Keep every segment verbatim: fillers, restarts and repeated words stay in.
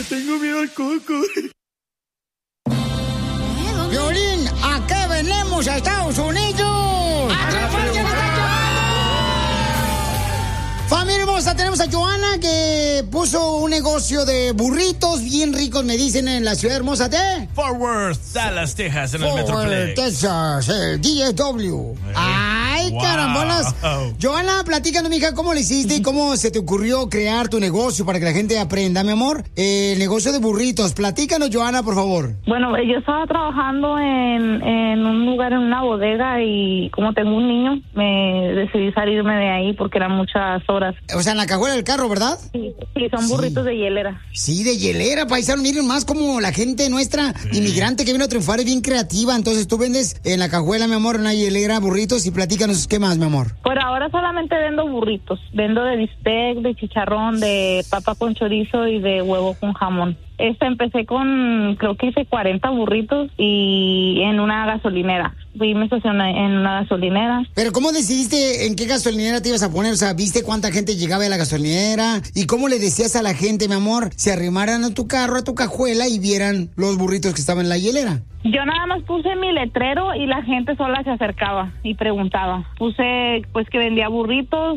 Le tengo miedo al coco. Violín, ¿a qué venimos a Estados Unidos? ¡A repartir la familia hermosa! Tenemos a Joana que puso un negocio de burritos bien ricos, me dicen, en la ciudad hermosa de Fort Worth, Dallas, Texas, en el Fort Worth, Metroplex. Texas, el D S W. ¡Ay, wow. carambolas! Joana, platícanos, mija, ¿cómo le hiciste y cómo se te ocurrió crear tu negocio para que la gente aprenda, mi amor? Eh, el negocio de burritos. Platícanos, Joana, por favor. Bueno, yo estaba trabajando en, en un lugar, en una bodega, y como tengo un niño, me decidí salirme de ahí porque eran muchas horas. O sea, en la cajuela del carro, ¿verdad? Sí, sí son burritos sí. de hielera. Sí, de hielera, paisano. Miren más como la gente nuestra, sí. inmigrante que viene a triunfar, es bien creativa. Entonces tú vendes en la cajuela, mi amor, una hielera, burritos, y platícanos qué más, mi amor. Por ahora solamente vendo burritos. Vendo de bistec, de chicharrón, de papa con chorizo y de huevo con jamón. Este empecé con, creo que hice cuarenta burritos y en una gasolinera. Fui y me estacioné en una gasolinera. Pero ¿cómo decidiste en qué gasolinera te ibas a poner? O sea, ¿viste cuánta gente llegaba a la gasolinera? ¿Y cómo le decías a la gente, mi amor, se arrimaran a tu carro, a tu cajuela y vieran los burritos que estaban en la hielera? Yo nada más puse mi letrero y la gente sola se acercaba y preguntaba. Puse pues que vendía burritos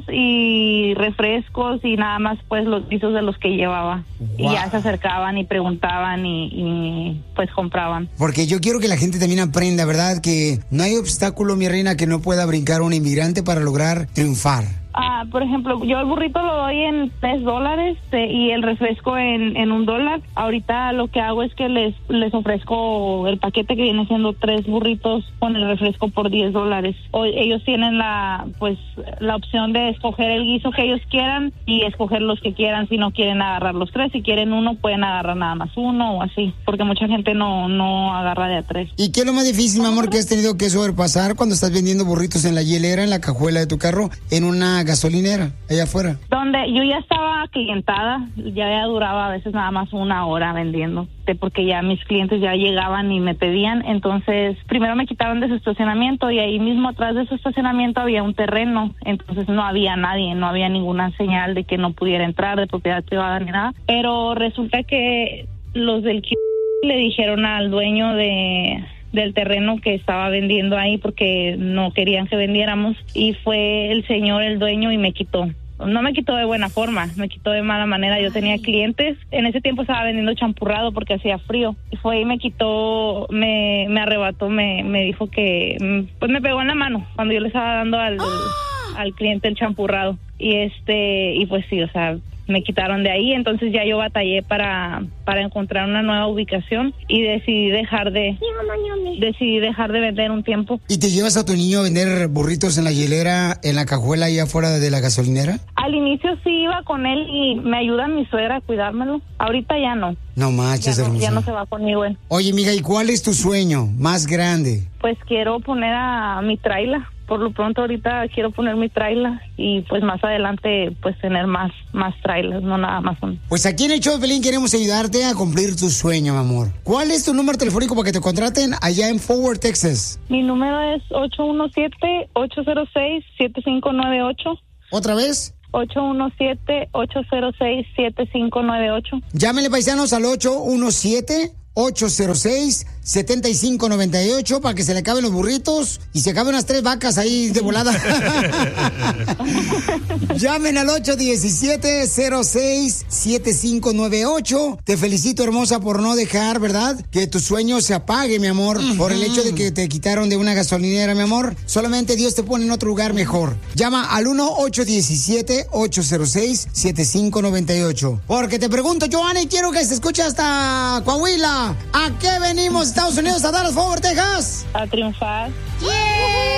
y refrescos y nada más pues los pisos de los que llevaba. Wow. Y ya se acercaban y preguntaban y, y pues compraban. Porque yo quiero que la gente también aprenda, ¿verdad? Que no hay obstáculo, mi reina, que no pueda brincar un inmigrante para lograr triunfar. Ah, por ejemplo, yo el burrito lo doy en tres dólares eh, y el refresco en, en un dólar. Ahorita lo que hago es que les les ofrezco el paquete que viene siendo tres burritos con el refresco por diez dólares. O, ellos tienen la pues la opción de escoger el guiso que ellos quieran y escoger los que quieran. Si no quieren agarrar los tres, si quieren uno pueden agarrar nada más uno o así, porque mucha gente no no agarra de a tres. ¿Y qué es lo más difícil, mi amor, que has tenido que sobrepasar cuando estás vendiendo burritos en la hielera, en la cajuela de tu carro, en una gasolinera, allá afuera? Donde yo ya estaba clientada, ya, ya duraba a veces nada más una hora vendiendo, porque ya mis clientes ya llegaban y me pedían. Entonces primero me quitaron de su estacionamiento y ahí mismo atrás de su estacionamiento había un terreno, entonces no había nadie, no había ninguna señal de que no pudiera entrar de propiedad privada ni nada, pero resulta que los del Q le dijeron al dueño de del terreno que estaba vendiendo ahí porque no querían que vendiéramos, y fue el señor, el dueño, y me quitó. No me quitó de buena forma, me quitó de mala manera. Yo tenía clientes, en ese tiempo estaba vendiendo champurrado porque hacía frío, y fue y me quitó, me, me arrebató, me, me dijo que, pues me pegó en la mano cuando yo le estaba dando al, al cliente el champurrado, y este, y pues sí, o sea, me quitaron de ahí. Entonces ya yo batallé para para encontrar una nueva ubicación y decidí dejar de decidí dejar de vender un tiempo. ¿Y te llevas a tu niño a vender burritos en la hielera, en la cajuela ahí afuera de la gasolinera? Al inicio sí iba con él y me ayuda mi suegra a cuidármelo. Ahorita ya no. No manches, ya no, hermosa. ya no se va conmigo él. Oye, mija, ¿y cuál es tu sueño más grande? Pues quiero poner a mi traila. Por lo pronto ahorita quiero poner mi traila y pues más adelante pues tener más más trailas, no nada más uno. Pues aquí en el show de Pelín queremos ayudarte a cumplir tu sueño, mi amor. ¿Cuál es tu número telefónico para que te contraten allá en Fort Worth, Texas? Mi número es ocho uno siete, ocho cero seis, siete cinco nueve ocho. ¿Otra vez? ocho uno siete, ocho cero seis, siete cinco nueve ocho. Llámenle, paisanos, al ocho uno siete, ocho cero seis, siete cinco nueve ocho para que se le acaben los burritos y se acaben unas tres vacas ahí de volada. Llamen al ocho uno siete, cero seis, siete cinco nueve ocho. Te felicito, hermosa, por no dejar, ¿verdad?, que tu sueño se apague, mi amor, uh-huh. por el hecho de que te quitaron de una gasolinera, mi amor. Solamente Dios te pone en otro lugar mejor. Llama al uno ocho uno siete, ocho cero seis, siete cinco nueve ocho. Porque te pregunto, Joana, y quiero que se escuche hasta Coahuila. ¿A qué venimos, Estados Unidos, a Dallas, Fort Worth, Texas? A triunfar. ¡Yeah!